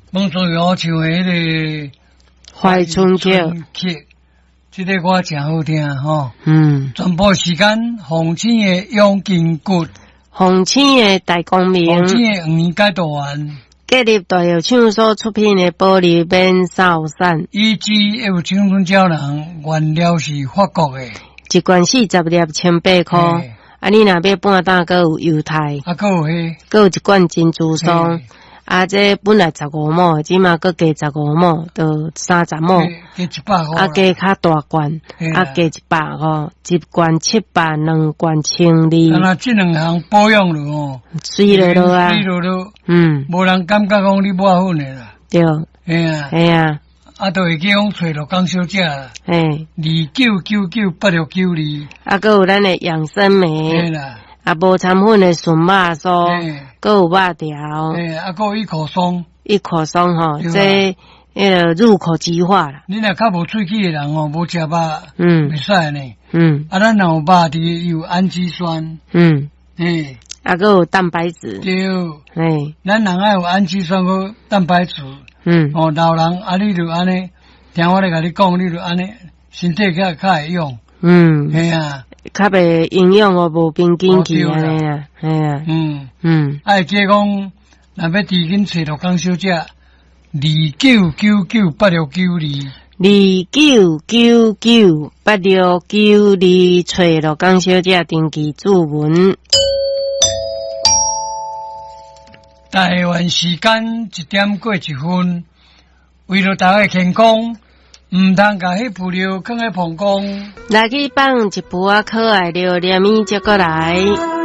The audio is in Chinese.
蒙祖瑶唱迄个怀春曲， 这个歌真好听吼。 传播时间，洪青的永金骨， 洪青的大光明， 洪青的黄年解读完。 建立大有唱所出品的玻璃免扫散， 以及有青春鸟人原料是法国的， 一罐40粒1,800块。啊，你若要半打，阁有犹太， 啊，阁有迄， 阁有一罐珍珠霜。啊，这本来15亩，即马阁加15亩，就30亩， 加100块。 啊，加较大罐，啊，加100块，一罐700，两罐1200。 啊，那这两项保养了哦， 水落啊， 水落，无人感觉讲你抹粉的啦。 对，嘿啊， 啊，就会去讲找着江小姐啦。29998692。啊， 阁有咱的养生梅。 对啦。 啊，无掺粉的纯肉酥，阁有肉条， 啊，阁有一口松吼，这迄个入口即化啦。 你若较无喙齿的人哦，无食肉，袂使呢。啊，咱若有肉伫有氨基酸， 啊，阁有蛋白质， 对，咱人爱有氨基酸和蛋白质，老人啊，你就安尼，听我咧甲你讲，你就安尼，身体较会用，嘿啊。 较袂营养哦，无冰紧去安尼啦，系啊， 啊，即讲，若要提紧找到江小姐 ，29998692，29998692，找到江小姐登记注文。 台湾时间1点过1分，为了大家健康。唔通甲迄布料放喺膀胱， 来去放一布可爱料，连面接过来。